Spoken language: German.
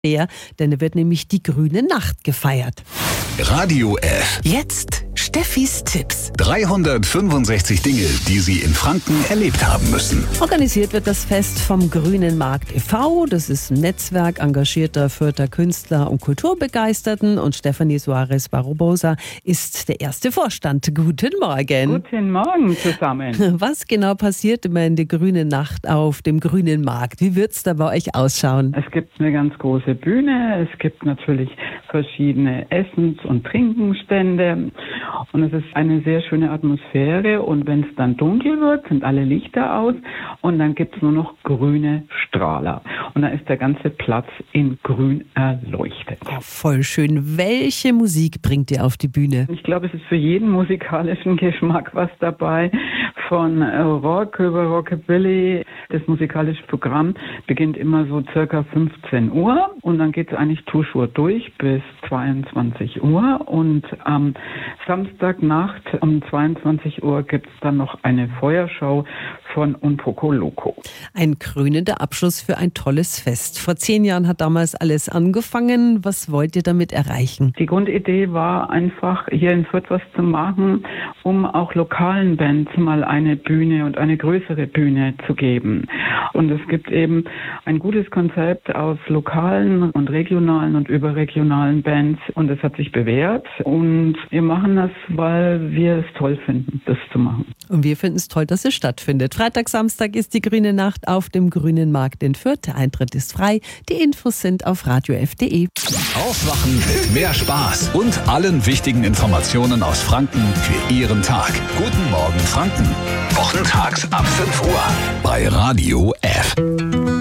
denn da wird nämlich die Grüne Nacht gefeiert. Radio F. Jetzt Steffis Tipps. 365 Dinge, die Sie in Franken erlebt haben müssen. Organisiert wird das Fest vom Grünen Markt e.V. Das ist ein Netzwerk engagierter Fürther Künstler und Kulturbegeisterten. Und Stefanie Suarez Barbosa ist der erste Vorstand. Guten Morgen. Guten Morgen zusammen. Was genau passiert immer in der Grünen Nacht auf dem Grünen Markt? Wie wird es da bei euch ausschauen? Es gibt eine ganz große Bühne. Es gibt natürlich verschiedene Essens- und Trinkenstände. Und es ist eine sehr schöne Atmosphäre. Und wenn es dann dunkel wird, sind alle Lichter aus. Und dann gibt es nur noch grüne Strahler. Und dann ist der ganze Platz in grün erleuchtet. Ja, voll schön. Welche Musik bringt ihr auf die Bühne? Ich glaube, es ist für jeden musikalischen Geschmack was dabei. Von Rock über Rockabilly. Das musikalische Programm beginnt immer so circa 15 Uhr. Und dann geht es eigentlich toujours durch bis 22 Uhr. Und am Samstagnacht um 22 Uhr gibt es dann noch eine Feuershow von Un Poco Loco. Ein krönender Abschluss für ein tolles Fest. Vor 10 Jahren hat damals alles angefangen. Was wollt ihr damit erreichen? Die Grundidee war einfach, hier in Fürth was zu machen, um auch lokalen Bands mal eine Bühne und eine größere Bühne zu geben. Und es gibt eben ein gutes Konzept aus lokalen und regionalen und überregionalen Bands. Und es hat sich bewährt. Und wir machen das, weil wir es toll finden, das zu machen. Und wir finden es toll, dass es stattfindet. Freitag, Samstag ist die Grüne Nacht auf dem Grünen Markt in Fürth. Der Eintritt ist frei. Die Infos sind auf radiof.de. Aufwachen mit mehr Spaß und allen wichtigen Informationen aus Franken für Ihren Tag. Guten Morgen Franken. Wochentags ab 5 Uhr bei Radio F.